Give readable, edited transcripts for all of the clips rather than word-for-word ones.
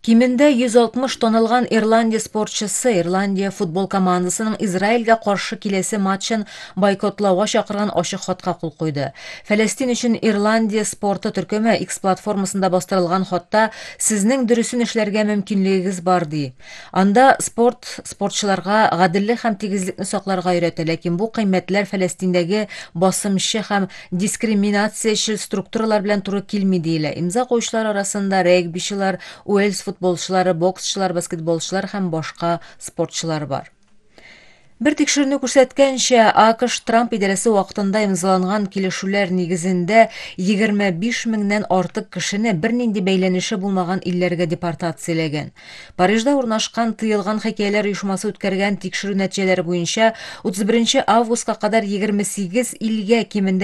Кимендә 160 тонналган Ирландия спортчысы Ирландия футбол командасының Израильгә каршы киләсе матчын бойкотлауга чакырган ачык хатка кул куйды. Фәләстин өчен Ирландия спорты төркеме X платформасында бастырылган хатта сезнең дөресен эшләргә мөмкинлегегез бар ди. Анда спортчыларга гаделлек һәм тигезлекне сакларга өйрәтә, ләкин бу кыйммәтләр Фәләстиндәге басымчы һәм дискриминациячел структуралар белән туры килми диелә. Имза куючылар арасында регбичылар, Уэльс футболчылары, боксчылар, баскетболчылар һәм башка спортчылар бар. Бер тикшеренү күрсәткәнчә, АКШ Трамп идарәсе вакытында имзаланган килешүләр нигезендә 25 меңнән артык кешене бернинди бәйләнеше булмаган илләргә депортацияләгән. Парижда урнашкан тыелган хикәяләр оешмасы үткәргән тикшерү нәтиҗәләре буенча 31 августка кадәр 28 илгә кимендә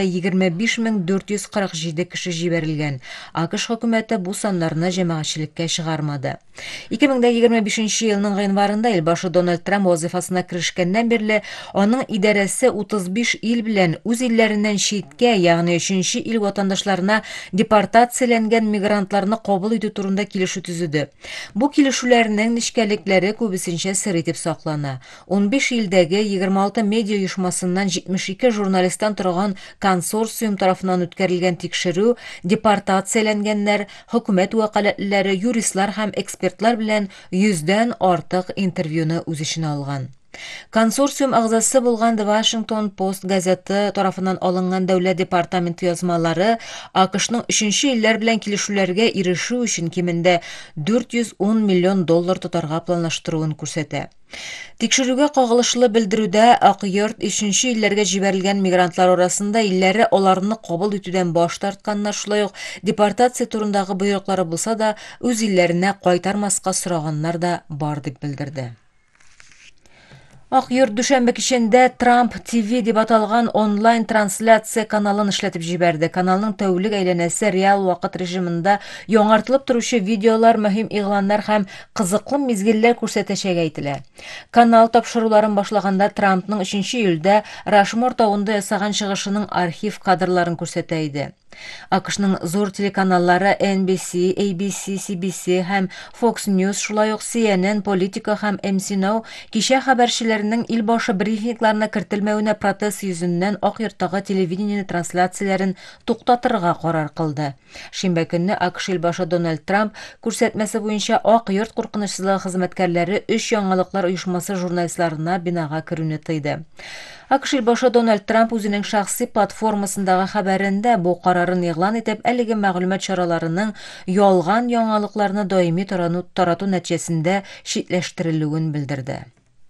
25447 кеше җибәрелгән. АКШ хөкүмәте бу саннарны җәмәгатьчелеккә чыгармады. 2025 елның гыйнварында илбашы Дональд Трамп вазифасына керешкәннән бирле аның идарәсе 35 ил белән үз илләреннән читкә, ягъни 3нче ил ватандашларына депортацияләнгән мигрантларны кабул итү турында килешү төзеде. Бу килешүләрнең нечкәлекләре күбесенчә сер итеп саклана. 15 илдәге 26 медиа оешмасыннан 72 журналисттан торган консорциум тарафыннан үткәрелгән тикшерү депортацияләнгәннәр, хөкүмәт вәкаләтләре, юристлар һәм экспертлар белән 100дән артык интервьюны үз иченә алган. Консорциум агзасы булган The Washington Post газеты тарафыннан алынган дәүләт департаменты язмалары АКШның 3нче илләр белән килешүләргә ирешү өчен кимендә $410 миллион тотарга планлаштыруын күрсәтә. Тикшерүгә кагылышлы белдерүдә Ак йорт 3нче илләргә җибәрелгән мигрантлар арасында илләре аларны кабул итүдән баш тартканнар, шулай ук депортация турындагы боерыклары булса да, үз илләренә кайтармаска сораганнар да бар дип белдерде. Ак йорт дүшәмбе кичендә Trump TV дип аталган онлайн трансляция каналын эшләтеп җибәрде. Каналның тәүлек әйләнәсе реал вакыт режимында яңартылып торучы видеолар, мөһим игъланнар һәм кызыклы мизгелләр күрсәтәчәге әйтелә. Канал тапшыруларын башлаганда Trumpның 3нче июльдә Рашмор тауында ясаган чыгышының архив кадрларын күрсәтә иде. АКШның зур телеканаллары NBC, ABC, CBC һәм Fox News, шулай ук CNN, Политика һәм MC Now кичә хәбәрчеләренең илбашы брифингларына кертелмәвенә протест йөзеннән Ак йорттагы телевидение трансляцияләрен туктатырга карар кылды. Шимбә көнне АКШ илбашы Дональд Трамп күрсәтмәсе буенча Ак йорт куркынычсызлыгы хезмәткәрләре 3 яңалыклар оешмасы журналистларына бинага керүне тыйды. АКШ илбашы Дональд Трамп үзенең шәхси платформасындагы хәбәрендә бу карарын игълан итеп, әлеге мәгълүмат чараларының ялган яңалыкларны даими тарату нәтиҗәсендә читләштерелүен белдерде.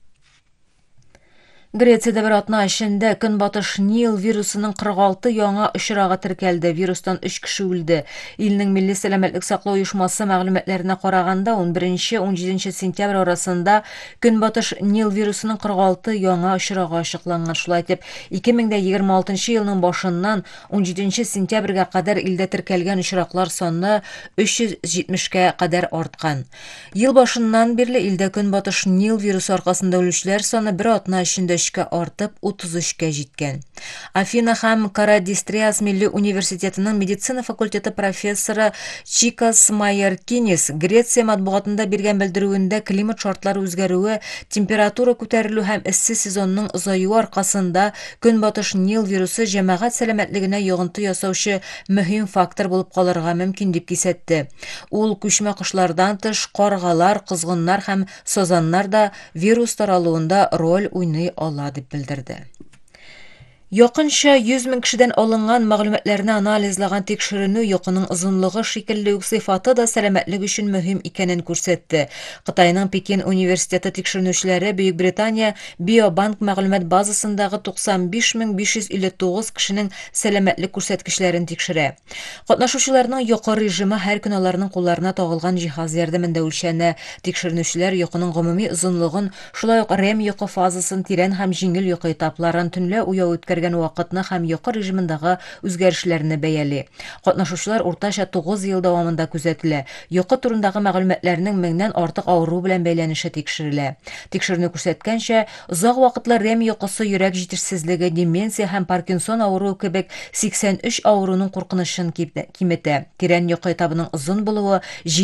Грециядә бер атна эчендә Көнбатыш Нил вирусының 46 яңа очрагы теркәлде. Вирустан 3 кеше үлде. Илнең милли сәламәтлек саклау оешмасы мәгълүматларына караганда, 11-17 сентябрь арасында Көнбатыш Нил вирусының 46 яңа очрагы ачыкланган. Шулай итеп, 2026 елның башыннан 17 сентябрьгә кадәр илдә теркәлгән очраклар саны 370-кә кадәр арткан. Ел башыннан бирле илдә Көнбатыш Нил вирусы аркасында үлүчеләр саны бер атна эчендә артып 33-кә җиткән. Афина һәм Карадистриас милли университетының медицина факультеты профессоры Чикас Майеркинис Греция матбугатында биргән белдерүендә климат шартлары үзгәрүе, температура күтәрелү һәм эссе сезонның озаюы аркасында Көнбатыш Нил вирусы җәмәгать сәламәтлегенә йогынты ясаучы мөһим фактор булып калырга мөмкин дип кисәтте. Ул күчмә кошлардан тыш каргалар, козгыннар һәм сазаннар да вирус таралуында роль уйный ала дип белдерде. Якынча 100 мең кешедән алынган мәгълүматларны анализлаган тикшеренү йокының озынлыгы шикелле үк сыйфаты да сәламәтлек өчен мөһим икәнен күрсәтте. Кытайның Пекин университеты тикшеренүчеләре Бөек Британия биобанк мәгълүмат базасындагы 95559 кешенең сәламәтлек күрсәткечләрен тикшерә. Катнашучыларның йокы режимы һәр көн аларның кулларына тагылган җиһаз ярдәмендә үлчәнә. Тикшеренүчеләр йокының гомуми озынлыгын, шулай ук REM йокы фазасын, тирән һәм җиңел йокы этапларын, төнлә уяу үткәргән вакытны һәм йокы режимындагы үзгәрешләрне бәяли. Катнашучылар уртача 9 ел дәвамында күзәтелә. Йокы турындагы мәгълүматларның 1000дән артык авыру белән бәйләнеше тикшерелә. Тикшеренү күрсәткәнчә, озак вакытлы REM йокысы, йөрәк җитешсезлеге, деменция һәм Паркинсон авыруы кебек 83 авыруның куркынычын киметә. Тирән йокы этабының озын булуы